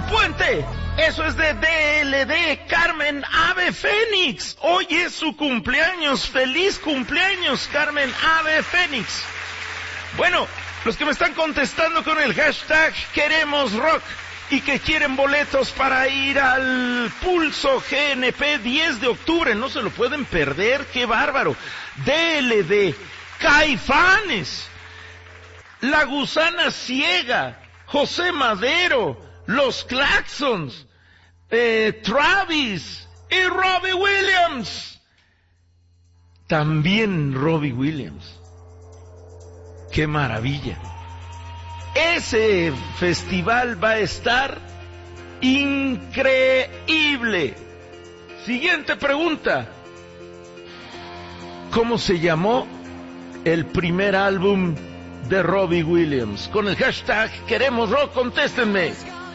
puente. Eso es de DLD, Carmen Ave Fénix. Hoy es su cumpleaños. Feliz cumpleaños, Carmen Ave Fénix. Bueno, los que me están contestando con el hashtag Queremos Rock y que quieren boletos para ir al Pulso GNP 10 de octubre, no se lo pueden perder, qué bárbaro. DLD, Caifanes, La Gusana Ciega, José Madero, Los Claxons, Travis y Robbie Williams. También Robbie Williams. ¡Qué maravilla! Ese festival va a estar increíble. Siguiente pregunta. ¿Cómo se llamó el primer álbum de Robbie Williams? Con el hashtag Queremos Rock, contéstenme.